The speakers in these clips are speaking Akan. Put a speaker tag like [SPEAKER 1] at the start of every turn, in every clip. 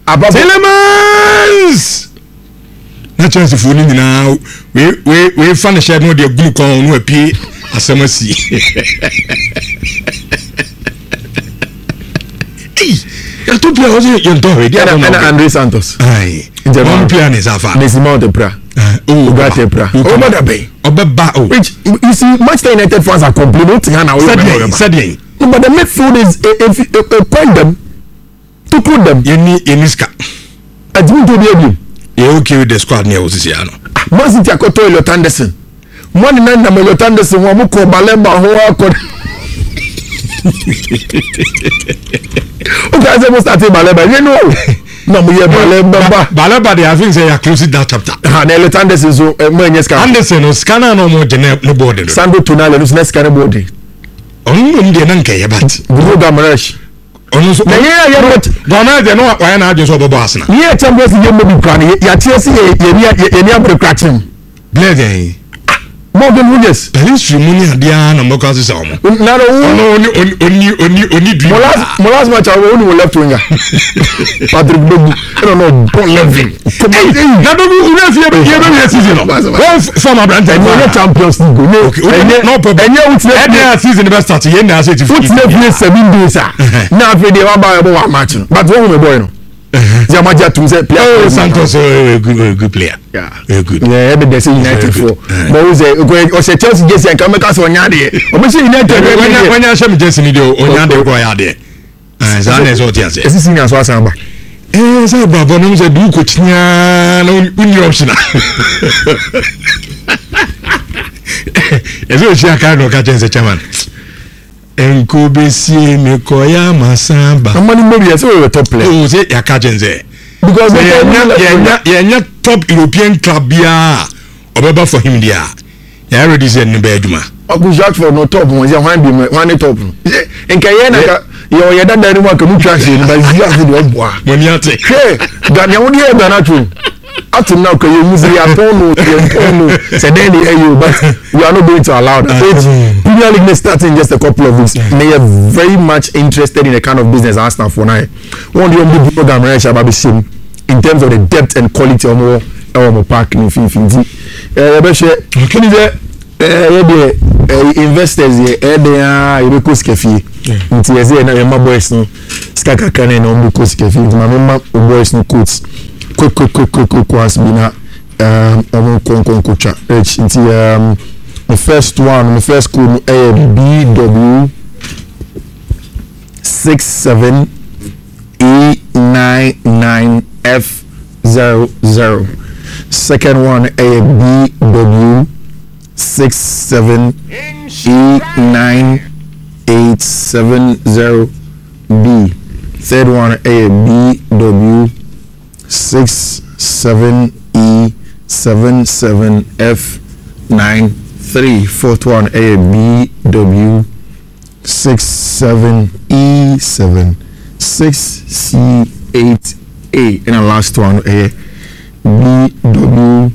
[SPEAKER 1] Telemans na chance for ni na we fan share no de gulu kon no apie asemasi ya to play oje you don't ready
[SPEAKER 2] and Andre Santos
[SPEAKER 1] ai one player is afa
[SPEAKER 2] Desmond Depra Ugarte Pra Obeba which you see Manchester United fans are complaining now
[SPEAKER 1] said
[SPEAKER 2] but the midfield is a point them to put them
[SPEAKER 1] in ska
[SPEAKER 2] admin to be able
[SPEAKER 1] you okay with the squad near was here no
[SPEAKER 2] Man City akoto Elliot Anderson one na Elliot Anderson wo mo ko Balemba ho akọ okay I must start Balemba you know no mo ye Balemba
[SPEAKER 1] they have things say close that chapter
[SPEAKER 2] Elliot Anderson so mo nyeska
[SPEAKER 1] Anderson no scanner no mo gene no board
[SPEAKER 2] Sandro Tonali no scanner board
[SPEAKER 1] onu ndi na nke ye bat
[SPEAKER 2] Bruno Guimaraes
[SPEAKER 1] onu so Ghana de no wa na ajo so bobo asna
[SPEAKER 2] ye Champions League mo bi plan ya tiesi ye ni abure cracking
[SPEAKER 1] blade
[SPEAKER 2] Morgan Williams
[SPEAKER 1] history money adia na mo ka se omo
[SPEAKER 2] na
[SPEAKER 1] oni dream
[SPEAKER 2] molas match we left winger Patrick Dogu I don't know Paul Levin
[SPEAKER 1] na Dogu una fie be season no from Abraham
[SPEAKER 2] no Champions League
[SPEAKER 1] no problem any season be start ye na say
[SPEAKER 2] foot play 7 days na after dey wa ba match but one me boy no Jamaja to say player
[SPEAKER 1] Santos good player very good
[SPEAKER 2] they say United for but we say o say Chelsea Jesse and come cast on yade o be say United
[SPEAKER 1] when you show me Jesse ni dey o yade go yade Zane so tia say
[SPEAKER 2] esi senior so asamba
[SPEAKER 1] say baba no say du ko tinya na uni option ezo chi aka no ka Chelsea chairman enko besie me koya masamba
[SPEAKER 2] amani mori ya so top player
[SPEAKER 1] o say ya ka Chelsea
[SPEAKER 2] because
[SPEAKER 1] yeah top European club bia obeba for him dia ya ready say no be aduma
[SPEAKER 2] Agu Jacques for no top one one top enka ye na yo ye dada ni mo ka mu twa se ba zia se do boa
[SPEAKER 1] moni ate
[SPEAKER 2] hey Daniel wodi e ba na tru up now can you use your phone say then but we are not going to allow that. Premier League may start in just a couple of weeks. They are very much interested in the kind of business Arsenal for now. One of the only program in terms of the depth and quality of our park in Finfinti. Investors they are Ibeko Skefi. Nti eze na yema boys no skaka kane na Ibeko Skefi. Mama boys no coats. Quick has been the first one, the first code BW 67E99F00. Second one BW 67E9870B. Third one BW 67E77F93. Fourth one BW 67E76C8A. And the last one BW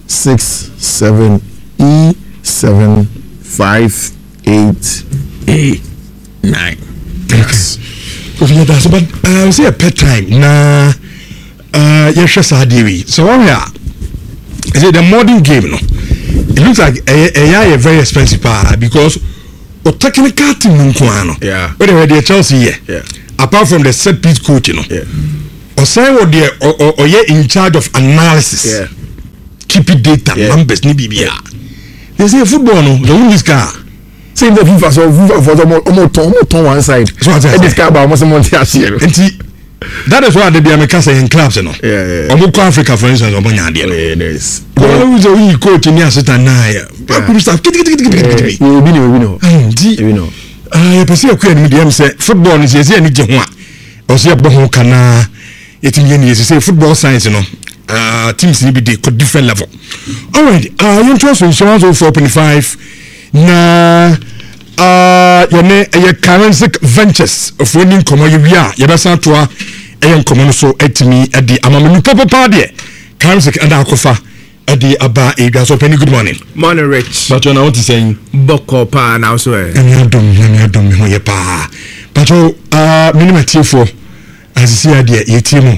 [SPEAKER 2] 67E758A9.
[SPEAKER 1] Yes. Okay, that's about say a pet time na yes Sadiwi. So is it the modern game no? It looks like a very expensive because technical team no.
[SPEAKER 2] Yeah.
[SPEAKER 1] But they Chelsea here.
[SPEAKER 2] Yeah.
[SPEAKER 1] Apart from the set piece coach, you know.
[SPEAKER 2] Yeah.
[SPEAKER 1] Or say what they or in charge of analysis.
[SPEAKER 2] Yeah.
[SPEAKER 1] Keep it data numbers ni bibia. They say football no, the win this car.
[SPEAKER 2] Same the FIFA so for the almost one side.
[SPEAKER 1] So what
[SPEAKER 2] this car about almost money here.
[SPEAKER 1] That is why they be American in clubs, you know.
[SPEAKER 2] Yeah.
[SPEAKER 1] Omo Africa for instance, omo nyade.
[SPEAKER 2] Yes.
[SPEAKER 1] Always a win coach ni assistant na ya. Could start.
[SPEAKER 2] We know.
[SPEAKER 1] You perceive akwa ni dem say football is easy ani je ho a. O say abo ho kana etimi ni say football science no. Teams ni be dey different level. All right. You trust in 4.5 na yone currency ventures of winning komo yewia yebesa toa komo no so etimi edi amamenu papa de currency ada akofa edi aba edwa so penny good morning
[SPEAKER 2] rich
[SPEAKER 1] but you know what is saying
[SPEAKER 2] boko pa na so
[SPEAKER 1] emi adom me ho ye pa but minimum tier for as see ade yetimu